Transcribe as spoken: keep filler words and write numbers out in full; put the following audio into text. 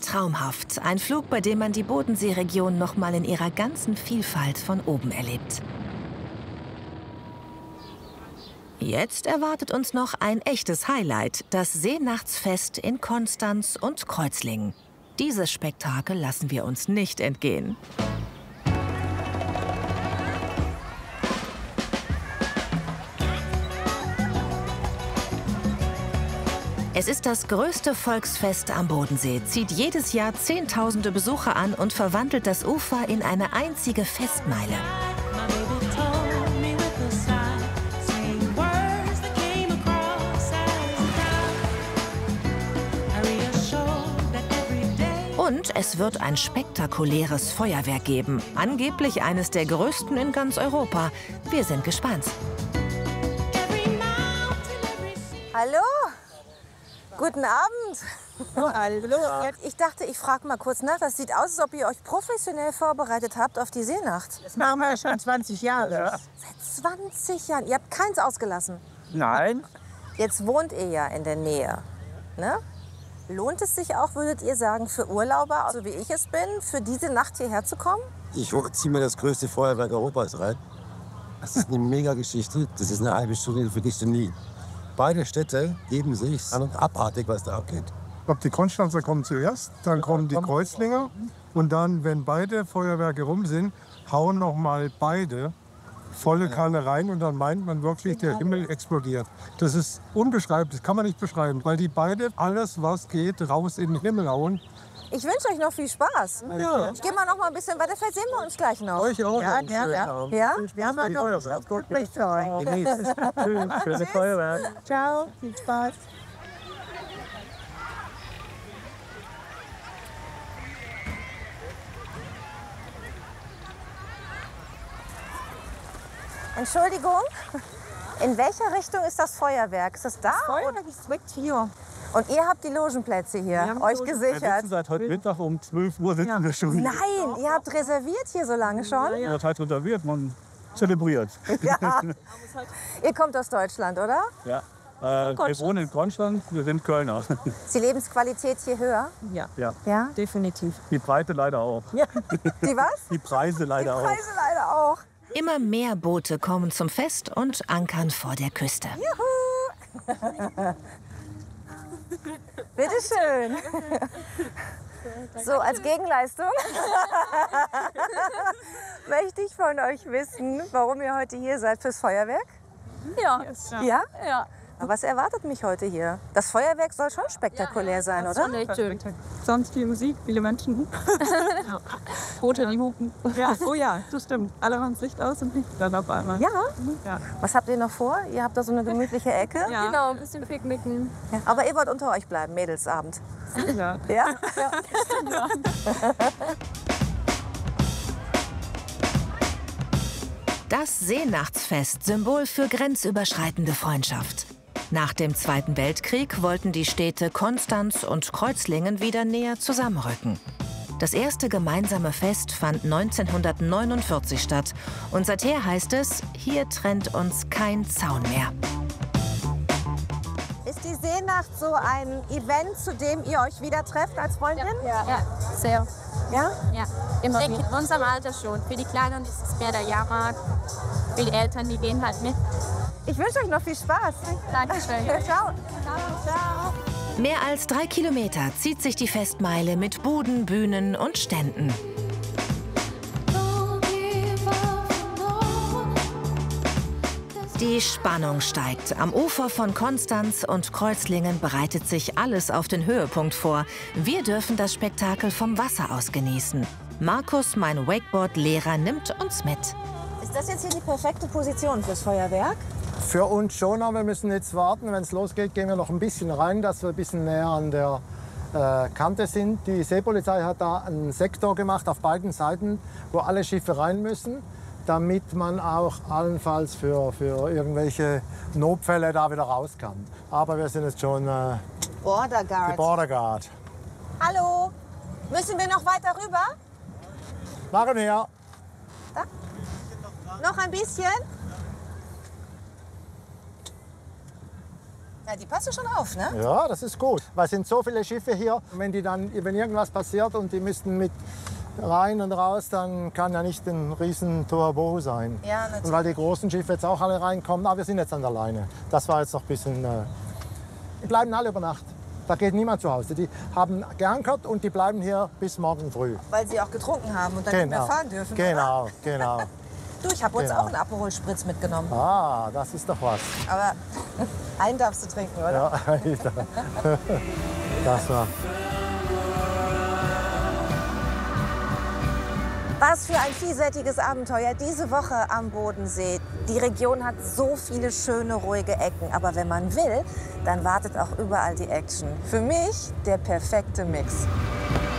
traumhaft. Ein Flug, bei dem man die Bodenseeregion noch mal in ihrer ganzen Vielfalt von oben erlebt. Jetzt erwartet uns noch ein echtes Highlight, das Seenachtsfest in Konstanz und Kreuzlingen. Dieses Spektakel lassen wir uns nicht entgehen. Es ist das größte Volksfest am Bodensee, zieht jedes Jahr Zehntausende Besucher an und verwandelt das Ufer in eine einzige Festmeile. Und es wird ein spektakuläres Feuerwerk geben. Angeblich eines der größten in ganz Europa. Wir sind gespannt. Hallo? Guten Abend. Hallo. Ich dachte, ich frage mal kurz nach. Das sieht aus, als ob ihr euch professionell vorbereitet habt auf die Seenacht. Das machen wir schon zwanzig Jahre. Seit zwanzig Jahren. Ihr habt keins ausgelassen. Nein. Jetzt wohnt ihr ja in der Nähe. Ne? Lohnt es sich auch, würdet ihr sagen, für Urlauber, so wie ich es bin, für diese Nacht hierher zu kommen? Ich ziehe mir das größte Feuerwerk Europas rein. Das ist eine Mega-Geschichte. Das ist eine halbe Stunde, die vergisst du nie. Beide Städte geben sich an und abartig, was da abgeht. Ich glaube, die Konstanzer kommen zuerst, dann kommen die Kreuzlinger. Und dann, wenn beide Feuerwerke rum sind, hauen noch mal beide volle Kanne rein. Und dann meint man wirklich, der Himmel explodiert. Das ist unbeschreiblich, das kann man nicht beschreiben. Weil die beide alles, was geht, raus in den Himmel hauen. Ich wünsche euch noch viel Spaß. Ja. Ich gehe mal noch mal ein bisschen weiter, vielleicht sehen wir uns gleich noch. Euch auch. Ja, ja, ja. Ja? Wir haben auch noch gut für euch. Schön, schöne Feuerwerk. Ciao, viel Spaß. Entschuldigung, in welcher Richtung ist das Feuerwerk? Ist das da? Das Feuerwerk ist direkt hier. Und ihr habt die Logenplätze hier, haben euch Logen- gesichert? Seit heute Mittag um zwölf Uhr sitzen Ja. wir schon. Nein, ihr habt reserviert hier so lange schon? Ja, das heißt reserviert, man zelebriert. Ja. Ihr kommt aus Deutschland, oder? Ja. Äh, wir wohnen in Konstanz, wir sind Kölner. Ist die Lebensqualität hier höher? Ja, Ja. Ja. definitiv. Die Preise leider auch. Die was? Die Preise leider auch. Preise leider auch. Immer mehr Boote kommen zum Fest und ankern vor der Küste. Juhu! Bitte schön. So, als Gegenleistung möchte ich von euch wissen, warum ihr heute hier seid fürs Feuerwerk. Ja. Ja? Ja. Aber was erwartet mich heute hier? Das Feuerwerk soll schon spektakulär sein, oder? Schon echt schön. Sonst viel Musik, viele Menschen. Rote, die hupen. Ja. Oh ja, das stimmt. Alle machen das Licht aus und Licht dann auf einmal. Ja? Ja. Was habt ihr noch vor? Ihr habt da so eine gemütliche Ecke. Ja. Genau, ein bisschen picknicken. Ja. Aber ihr wollt unter euch bleiben, Mädelsabend. Ja. Ja? Das Seenachtsfest, Symbol für grenzüberschreitende Freundschaft. Nach dem Zweiten Weltkrieg wollten die Städte Konstanz und Kreuzlingen wieder näher zusammenrücken. Das erste gemeinsame Fest fand neunzehnhundertneunundvierzig statt. Und seither heißt es, hier trennt uns kein Zaun mehr. Ist die Seenacht so ein Event, zu dem ihr euch wieder trefft als Freundin? Ja, ja sehr. Ja? Ja, immer in unserem Alter schon. Für die Kleinen ist es mehr der Jahrmarkt. Für die Eltern, die gehen halt mit. Ich wünsche euch noch viel Spaß. Dankeschön. Ciao. Ciao. Mehr als drei Kilometer zieht sich die Festmeile mit Buden, Bühnen und Ständen. Die Spannung steigt. Am Ufer von Konstanz und Kreuzlingen bereitet sich alles auf den Höhepunkt vor. Wir dürfen das Spektakel vom Wasser aus genießen. Markus, mein Wakeboard-Lehrer, nimmt uns mit. Ist das jetzt hier die perfekte Position fürs Feuerwerk? Für uns schon, aber wir müssen jetzt warten. Wenn es losgeht, gehen wir noch ein bisschen rein, dass wir ein bisschen näher an der äh, Kante sind. Die Seepolizei hat da einen Sektor gemacht auf beiden Seiten, wo alle Schiffe rein müssen, damit man auch allenfalls für, für irgendwelche Notfälle da wieder raus kann. Aber wir sind jetzt schon äh, Border die Guard. Border Guard. Hallo, müssen wir noch weiter rüber? Machen wir. Noch ein bisschen? Ja, die passen schon auf, ne? Ja, das ist gut. Weil es sind so viele Schiffe hier. Wenn, die dann, wenn irgendwas passiert und die müssten mit rein und raus, dann kann ja nicht ein riesen Tohuwabohu sein. Ja, natürlich. Und weil die großen Schiffe jetzt auch alle reinkommen, aber wir sind jetzt an der Leine. Das war jetzt noch ein bisschen... Äh, die bleiben alle über Nacht. Da geht niemand zu Hause. Die haben geankert und die bleiben hier bis morgen früh. Weil sie auch getrunken haben und dann Genau. nicht mehr fahren dürfen. Genau, genau. Du, ich habe uns Genau. auch einen Aperol Spritz mitgenommen. Ah, das ist doch was. Aber einen darfst du trinken, oder? Ja, das war... Was für ein vielseitiges Abenteuer diese Woche am Bodensee. Die Region hat so viele schöne, ruhige Ecken. Aber wenn man will, dann wartet auch überall die Action. Für mich der perfekte Mix.